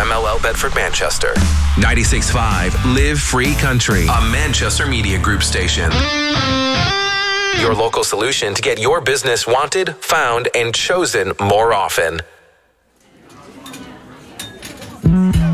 MLL Bedford Manchester. 96.5 Live Free Country, a Manchester Media Group station. Your local solution to get your business wanted, found, and chosen more often.